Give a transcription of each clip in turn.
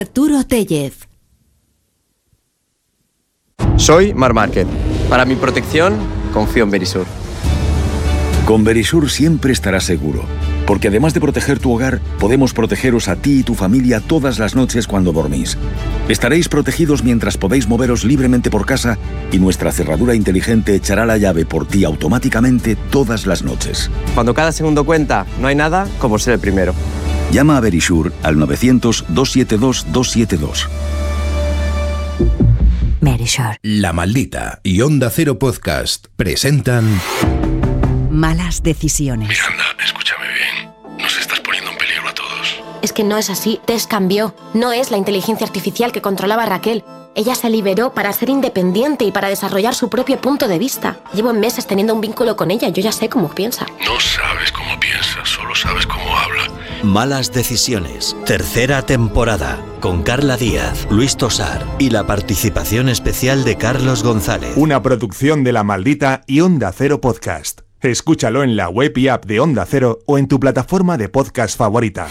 Arturo Tellez. Soy Mar Márquez. Para mi protección, confío en Verisur. Con Verisur siempre estarás seguro, porque además de proteger tu hogar, podemos protegeros a ti y tu familia todas las noches cuando dormís. Estaréis protegidos mientras podéis moveros libremente por casa y nuestra cerradura inteligente echará la llave por ti automáticamente todas las noches. Cuando cada segundo cuenta, no hay nada como ser el primero. Llama a Verisur al 900-272-272. Verisur. La Maldita y Onda Cero Podcast presentan... Malas decisiones. Miranda, escúchame bien. Nos estás poniendo en peligro a todos. Es que no es así. Tess cambió. No es la inteligencia artificial que controlaba a Raquel. Ella se liberó para ser independiente y para desarrollar su propio punto de vista. Llevo meses teniendo un vínculo con ella. Yo ya sé cómo piensa. No sabes cómo piensa, solo sabes cómo habla. Malas decisiones. Tercera temporada. Con Carla Díaz, Luis Tosar y la participación especial de Carlos González. Una producción de La Maldita y Onda Cero Podcast. Escúchalo en la web y app de Onda Cero o en tu plataforma de podcast favorita.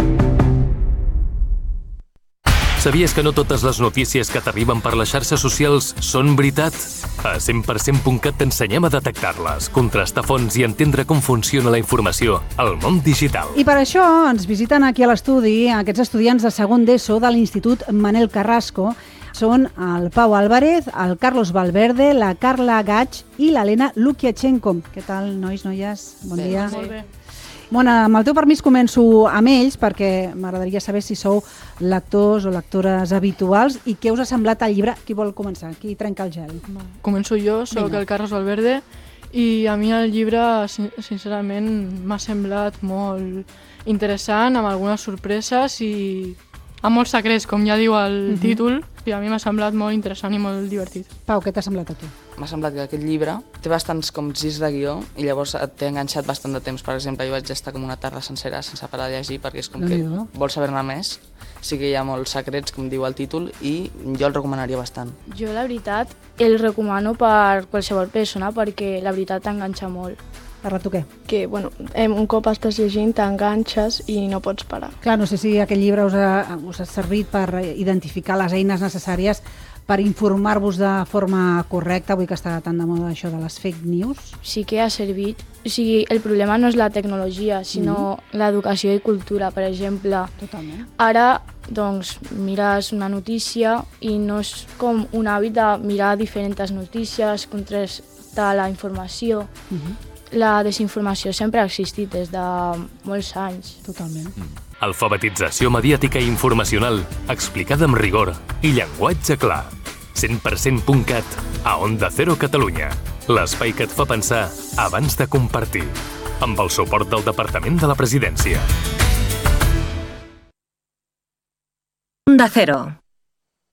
Sabies que no totes les notícies que t'arriben per les xarxes socials són veritat? A 100%.cat t'ensenyem a detectar-les, contrastar fonts i entendre com funciona la informació al món digital. I per això ens visiten aquí a l'estudi aquests estudiants de segon d'ESO de l'Institut Manel Carrasco. Són el Pau Álvarez, el Carlos Valverde, la Carla Gaig i l'Helena Lukiachenko. Què tal, nois, noies? Bon dia. Molt bé. Bueno, amb el teu permís començo amb ells perquè m'agradaria saber si sou lectors o lectores habituals i què us ha semblat el llibre. Qui vol començar? Qui trenca el gel? Començo jo, soc el Carlos Valverde i a mi el llibre, sincerament, m'ha semblat molt interessant, amb algunes sorpreses i amb molts secrets, com ja diu el títol, i a mi m'ha semblat molt interessant i molt divertit. Pau, què t'ha semblat a tu? M'ha semblat que aquest llibre té bastants com girs de guió i llavors et té enganxat bastant de temps. Per exemple, jo vaig estar com una tarda sencera sense parar de llegir perquè és com que vols saber-ne més. Sí que hi ha molts secrets, com diu el títol, i jo el recomanaria bastant. Jo, la veritat, el recomano per qualsevol persona perquè la veritat t'enganxa molt. Carla, tu què? Que, bueno, un cop estàs llegint t'enganxes i no pots parar. Clar, no sé si aquest llibre us ha servit per identificar les eines necessàries per informar-vos de forma correcta, avui que està tan de moda això de les fake news. Sí que ha servit. O sigui, el problema no és la tecnologia, sinó l'educació i cultura, per exemple. Totalment. Ara, doncs, mires una notícia i no és com un hàbit de mirar diferents notícies, contrastar la informació. La desinformació sempre ha existit des de molts anys. Totalment. Alfabetització mediàtica i informacional, explicada amb rigor i llenguatge clar. 100%.cat a Onda Cero Catalunya. L'espai que et fa pensar abans de compartir. Amb el suport del Departament de la Presidència. Onda Cero.